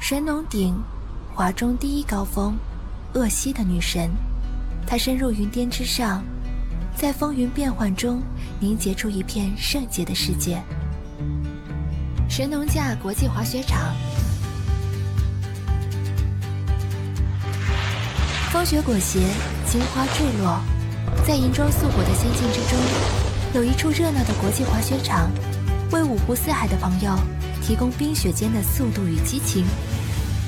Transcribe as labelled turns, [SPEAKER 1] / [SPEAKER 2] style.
[SPEAKER 1] 神农顶，华中第一高峰，鄂西的女神。她深入云巅之上，在风云变幻中凝结出一片圣洁的世界。神农架国际滑雪场，风雪裹挟，金花坠落，在银装素裹的仙境之中，有一处热闹的国际滑雪场，为五湖四海的朋友提供冰雪间的速度与激情。